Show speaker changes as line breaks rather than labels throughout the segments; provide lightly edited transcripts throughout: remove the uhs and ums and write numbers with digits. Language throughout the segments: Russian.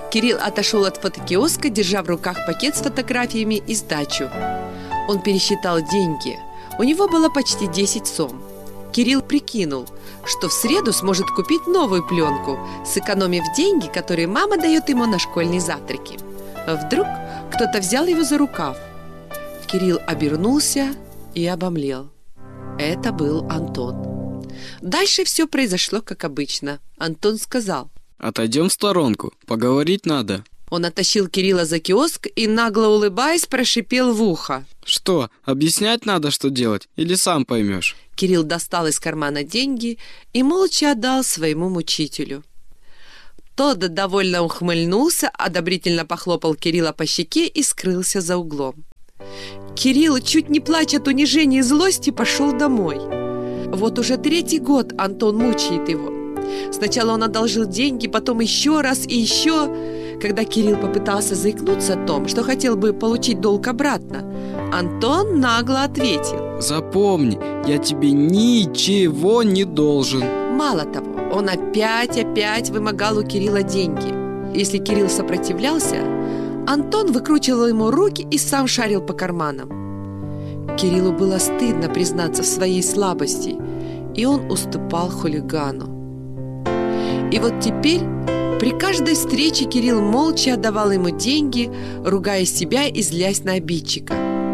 Кирилл отошел от фотокиоска, держа в руках пакет с фотографиями и сдачу. Он пересчитал деньги. У него было почти 10 сом. Кирилл прикинул, что в среду сможет купить новую пленку, сэкономив деньги, которые мама дает ему на школьные завтраки. Вдруг кто-то взял его за рукав. Кирилл обернулся и обомлел. Это был Антон. Дальше все произошло как обычно. Антон сказал:
«Отойдем в сторонку, поговорить надо».
Он оттащил Кирилла за киоск и, нагло улыбаясь, прошипел в ухо:
«Что, объяснять надо, что делать, или сам поймешь?»
Кирилл достал из кармана деньги и молча отдал своему мучителю. Тот довольно ухмыльнулся, одобрительно похлопал Кирилла по щеке и скрылся за углом. Кирилл, чуть не плача от унижения и злости, пошел домой. Вот уже 3-й год Антон мучает его. Сначала он одолжил деньги, потом еще раз и еще. Когда Кирилл попытался заикнуться о том, что хотел бы получить долг обратно, Антон нагло ответил:
«Запомни, я тебе ничего не должен».
Мало того, он опять вымогал у Кирилла деньги. Если Кирилл сопротивлялся, Антон выкручивал ему руки и сам шарил по карманам. Кириллу было стыдно признаться в своей слабости, и он уступал хулигану. И вот теперь при каждой встрече Кирилл молча отдавал ему деньги, ругая себя и злясь на обидчика.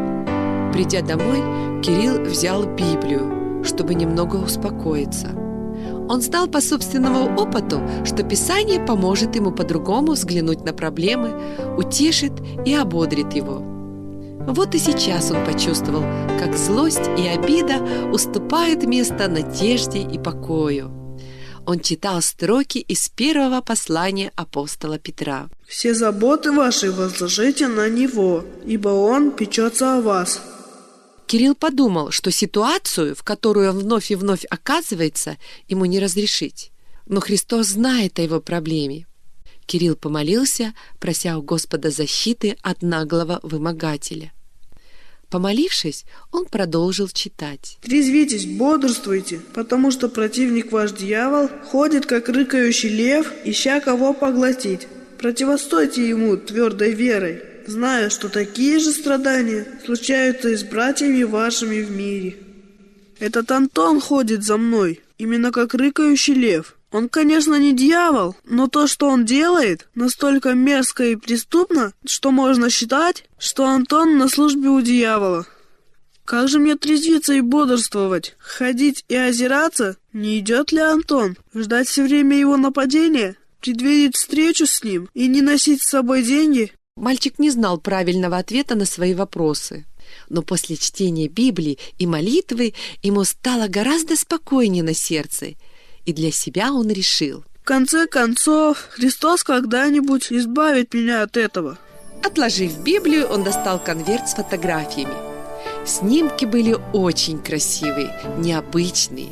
Придя домой, Кирилл взял Библию, чтобы немного успокоиться. Он знал по собственному опыту, что Писание поможет ему по-другому взглянуть на проблемы, утешит и ободрит его. Вот и сейчас он почувствовал, как злость и обида уступают место надежде и покою. Он читал строки из первого послания апостола Петра.
«Все заботы ваши возложите на Него, ибо Он печется о вас».
Кирилл подумал, что ситуацию, в которую он вновь и вновь оказывается, ему не разрешить. Но Христос знает о его проблеме. Кирилл помолился, прося у Господа защиты от наглого вымогателя. Помолившись, он продолжил читать.
«Трезвитесь, бодрствуйте, потому что противник ваш дьявол ходит, как рыкающий лев, ища кого поглотить. Противостойте ему твердой верой, зная, что такие же страдания случаются и с братьями вашими в мире. Этот Антон ходит за мной, именно как рыкающий лев. Он, конечно, не дьявол, но то, что он делает, настолько мерзко и преступно, что можно считать, что Антон на службе у дьявола. Как же мне трезвиться и бодрствовать? Ходить и озираться? Не идет ли Антон? Ждать все время его нападения? Предвидеть встречу с ним и не носить с собой деньги?»
Мальчик не знал правильного ответа на свои вопросы. Но после чтения Библии и молитвы ему стало гораздо спокойнее на сердце, и для себя он решил:
«В конце концов, Христос когда-нибудь избавит меня от этого».
Отложив Библию, он достал конверт с фотографиями. Снимки были очень красивые, необычные.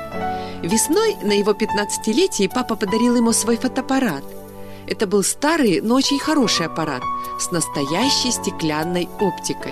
Весной на его 15-летие папа подарил ему свой фотоаппарат. Это был старый, но очень хороший аппарат с настоящей стеклянной оптикой.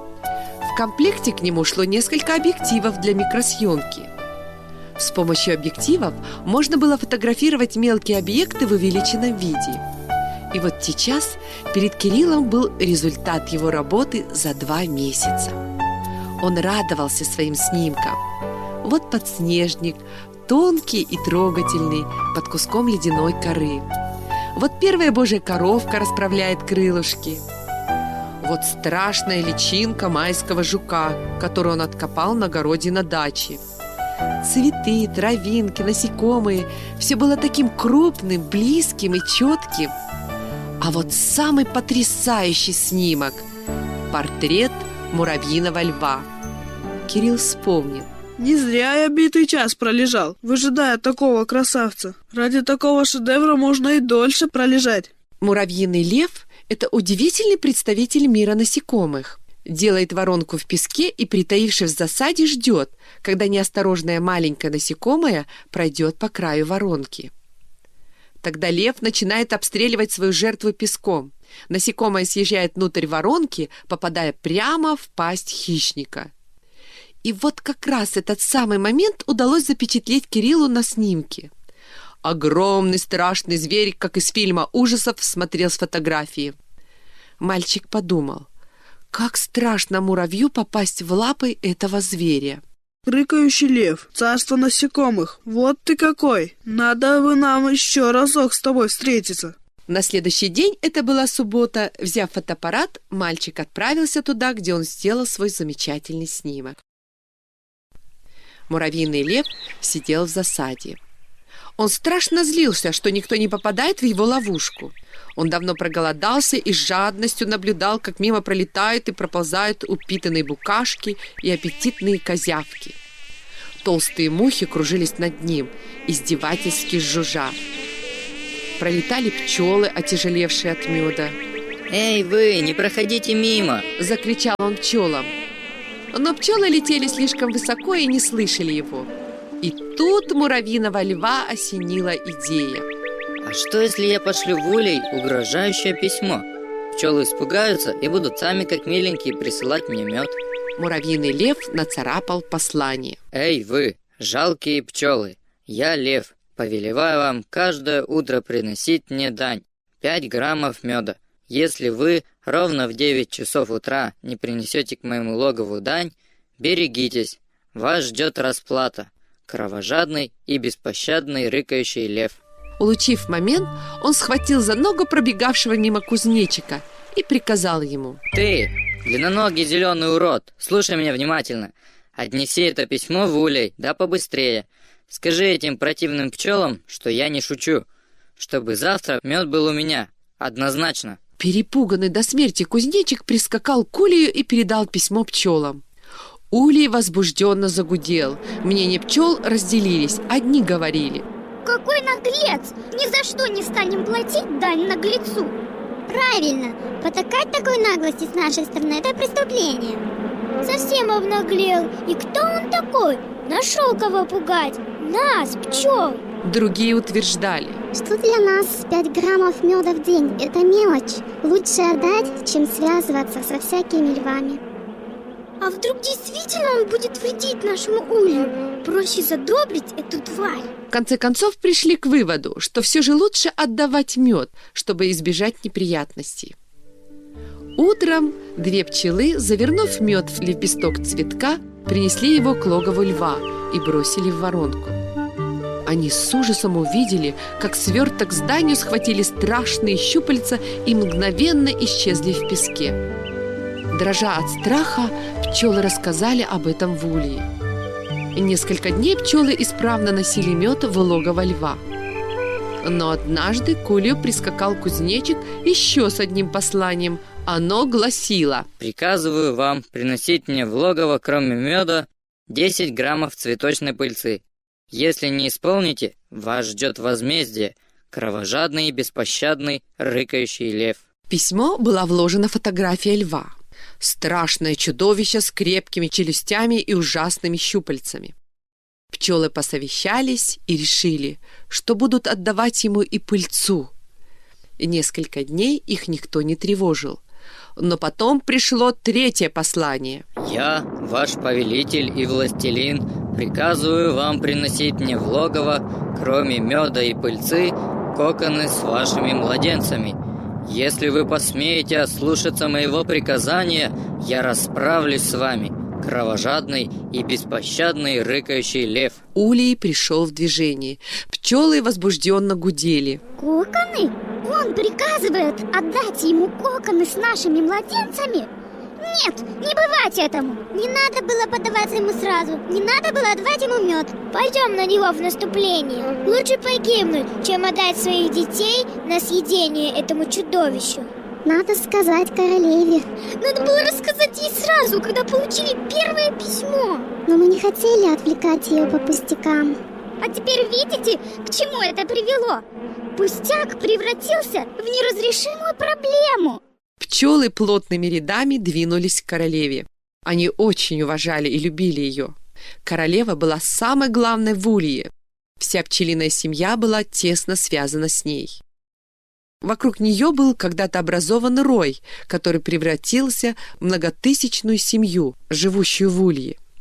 В комплекте к нему шло несколько объективов для микросъемки. С помощью объективов можно было фотографировать мелкие объекты в увеличенном виде. И вот сейчас перед Кириллом был результат его работы за 2 месяца. Он радовался своим снимкам. Вот подснежник, тонкий и трогательный, под куском ледяной коры. Вот первая божья коровка расправляет крылышки. Вот страшная личинка майского жука, которую он откопал на огороде на даче. Цветы, травинки, насекомые – все было таким крупным, близким и четким. А вот самый потрясающий снимок – портрет муравьиного льва. Кирилл вспомнил.
Не зря я битый час пролежал, выжидая такого красавца. Ради такого шедевра можно и дольше пролежать.
Муравьиный лев – это удивительный представитель мира насекомых. Делает воронку в песке и, притаившись в засаде, ждет, когда неосторожное маленькое насекомое пройдет по краю воронки. Тогда лев начинает обстреливать свою жертву песком. Насекомое съезжает внутрь воронки, попадая прямо в пасть хищника. И вот как раз этот самый момент удалось запечатлеть Кириллу на снимке. Огромный страшный зверь, как из фильма ужасов, смотрел с фотографии. Мальчик подумал, как страшно муравью попасть в лапы этого зверя.
Рыкающий лев, царство насекомых. Вот ты какой! Надо бы нам еще разок с тобой встретиться.
На следующий день, это была суббота, взяв фотоаппарат, мальчик отправился туда, где он сделал свой замечательный снимок. Муравьиный лев сидел в засаде. Он страшно злился, что никто не попадает в его ловушку. Он давно проголодался и с жадностью наблюдал, как мимо пролетают и проползают упитанные букашки и аппетитные козявки. Толстые мухи кружились над ним, издевательски жужжа. Пролетали пчелы, отяжелевшие от меда.
«Эй, вы, не проходите мимо!» –
закричал он пчелам. Но пчелы летели слишком высоко и не слышали его. И тут муравьиного льва осенила идея.
«А что, если я пошлю в улей угрожающее письмо? Пчелы испугаются и будут сами, как миленькие, присылать мне мед».
Муравьиный лев нацарапал послание.
«Эй, вы, жалкие пчелы! Я лев. Повелеваю вам каждое утро приносить мне дань, 5 граммов меда. Если вы ровно в 9 часов утра не принесете к моему логову дань, берегитесь, вас ждет расплата. Кровожадный и беспощадный рыкающий лев».
Улучив момент, он схватил за ногу пробегавшего мимо кузнечика и приказал ему:
«Ты, длинноногий зеленый урод, слушай меня внимательно. Отнеси это письмо в улей, да побыстрее. Скажи этим противным пчелам, что я не шучу, чтобы завтра мед был у меня, однозначно».
Перепуганный до смерти кузнечик прискакал к улею и передал письмо пчелам. Улей возбужденно загудел. Мнения пчел разделились. Одни говорили:
«Какой наглец! Ни за что не станем платить дань наглецу!»
Правильно! Потакать такой наглости с нашей стороны – это преступление.
Совсем обнаглел. И кто он такой? Нашел кого пугать. Нас, пчел.
Другие утверждали:
что для нас 5 граммов меда в день – это мелочь. Лучше отдать, чем связываться со всякими львами.
А вдруг действительно он будет вредить нашему улью? Проще задобрить эту тварь.
В конце концов пришли к выводу, что все же лучше отдавать мед, чтобы избежать неприятностей. Утром 2 пчелы, завернув мед в лепесток цветка, принесли его к логову льва и бросили в воронку. Они с ужасом увидели, как сверток к зданию схватили страшные щупальца и мгновенно исчезли в песке. Дрожа от страха, пчелы рассказали об этом в улье. Несколько дней пчелы исправно носили мед в логово льва. Но однажды к улью прискакал кузнечик еще с одним посланием. Оно гласило:
«Приказываю вам приносить мне в логово, кроме меда, 10 граммов цветочной пыльцы. Если не исполните, вас ждет возмездие, кровожадный и беспощадный рыкающий лев».
В письмо была вложена фотография льва. Страшное чудовище с крепкими челюстями и ужасными щупальцами. Пчелы посовещались и решили, что будут отдавать ему и пыльцу. И несколько дней их никто не тревожил. Но потом пришло 3-е послание.
«Я, ваш повелитель и властелин, приказываю вам приносить мне в логово, кроме меда и пыльцы, коконы с вашими младенцами. Если вы посмеете ослушаться моего приказания, я расправлюсь с вами, кровожадный и беспощадный рыкающий лев».
Улей пришел в движение. Пчелы возбужденно гудели.
Коконы? Он приказывает отдать ему коконы с нашими младенцами? Нет, не бывать этому.
Не надо было подаваться ему сразу. Не надо было отдавать ему мед.
Пойдем на него в наступление. Лучше погибнуть, чем отдать своих детей на съедение этому чудовищу.
Надо сказать королеве.
Надо было рассказать ей сразу, когда получили первое письмо.
Но мы не хотели отвлекать ее по пустякам.
А теперь видите, к чему это привело? Пустяк превратился в неразрешимую проблему.
Пчелы плотными рядами двинулись к королеве. Они очень уважали и любили ее. Королева была самой главной в улье. Вся пчелиная семья была тесно связана с ней. Вокруг нее был когда-то образован рой, который превратился в многотысячную семью, живущую в улье.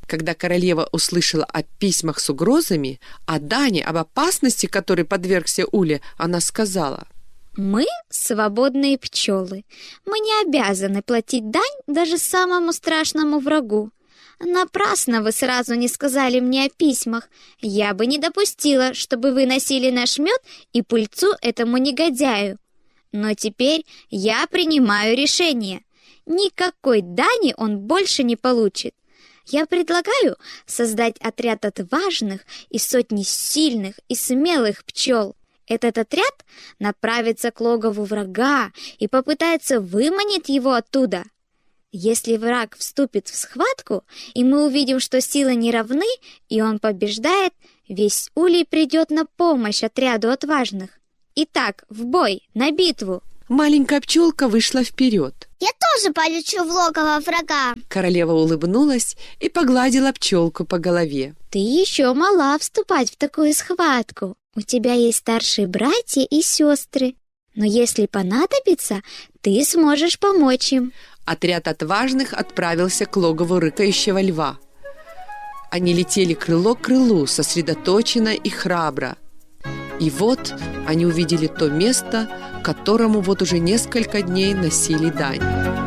Когда королева услышала о письмах с угрозами, о дани, об опасности, которой подвергся Уле, она сказала:
«Мы свободные пчелы. Мы не обязаны платить дань даже самому страшному врагу. Напрасно вы сразу не сказали мне о письмах. Я бы не допустила, чтобы вы носили наш мед и пыльцу этому негодяю. Но теперь я принимаю решение. Никакой дани он больше не получит. Я предлагаю создать отряд отважных и сотни сильных и смелых пчел. Этот отряд направится к логову врага и попытается выманить его оттуда. Если враг вступит в схватку, и мы увидим, что силы не равны, и он побеждает, весь улей придет на помощь отряду отважных. Итак, в бой, на битву!»
Маленькая пчелка вышла вперед.
Я тоже полечу в логово врага.
Королева улыбнулась и погладила пчелку по голове.
«Ты еще мала вступать в такую схватку. У тебя есть старшие братья и сестры. Но если понадобится, ты сможешь помочь им».
Отряд отважных отправился к логову рыкающего льва. Они летели крыло к крылу, сосредоточенно и храбро. И вот они увидели то место, к которому вот уже несколько дней носили дань.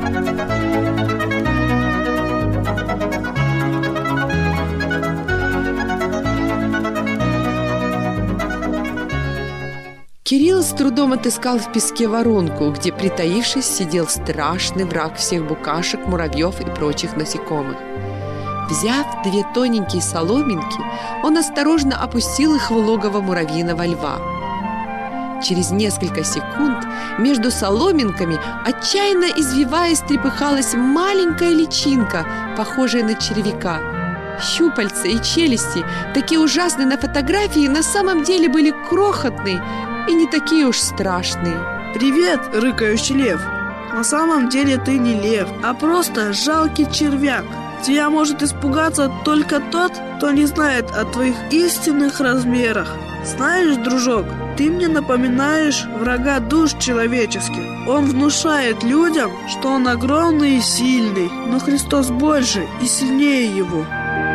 Кирилл с трудом отыскал в песке воронку, где, притаившись, сидел страшный враг всех букашек, муравьев и прочих насекомых. Взяв 2 тоненькие соломинки, он осторожно опустил их в логово муравьиного льва. Через несколько секунд между соломинками, отчаянно извиваясь, трепыхалась маленькая личинка, похожая на червяка. Щупальца и челюсти, такие ужасные на фотографии, на самом деле были крохотные и не такие уж страшные.
Привет, рыкающий лев. На самом деле ты не лев, а просто жалкий червяк. Тебя может испугаться только тот, кто не знает о твоих истинных размерах. Знаешь, дружок, ты мне напоминаешь врага душ человеческих. Он внушает людям, что он огромный и сильный, но Христос больше и сильнее его.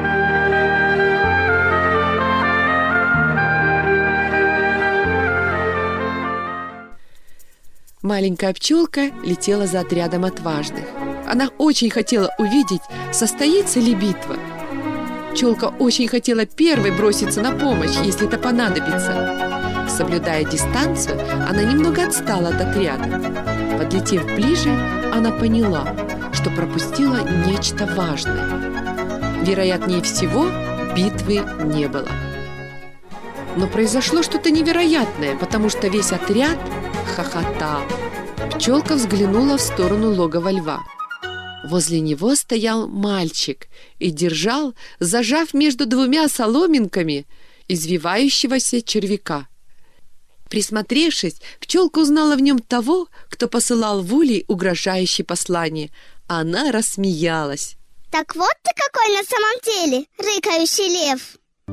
Маленькая пчелка летела за отрядом отважных. Она очень хотела увидеть, состоится ли битва. Пчелка очень хотела первой броситься на помощь, если это понадобится. Соблюдая дистанцию, она немного отстала от отряда. Подлетев ближе, она поняла, что пропустила нечто важное. Вероятнее всего, битвы не было. Но произошло что-то невероятное, потому что весь отряд хохотал. Пчелка взглянула в сторону логова льва. Возле него стоял мальчик и держал, зажав между 2 соломинками, извивающегося червяка. Присмотревшись, пчелка узнала в нем того, кто посылал в улей угрожающее послание. Она рассмеялась.
Так вот ты какой на самом деле, рыкающий лев.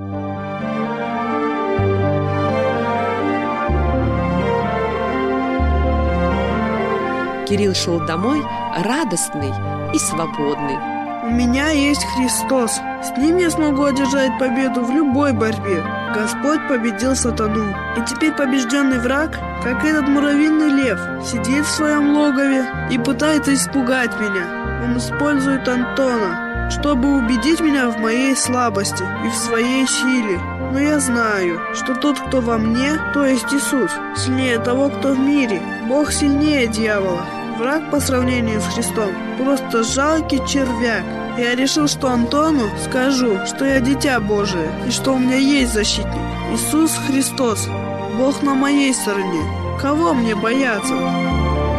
Кирилл шел домой радостный и свободный.
У меня есть Христос. С ним я смогу одержать победу в любой борьбе. Господь победил сатану. И теперь побежденный враг, как этот муравьиный лев, сидит в своем логове и пытается испугать меня. Он использует Антона, чтобы убедить меня в моей слабости и в своей силе. Но я знаю, что тот, кто во мне, то есть Иисус, сильнее того, кто в мире. Бог сильнее дьявола. Враг по сравнению с Христом просто жалкий червяк. Я решил, что Антону скажу, что я дитя Божие и что у меня есть защитник. Иисус Христос. Бог на моей стороне. Кого мне бояться?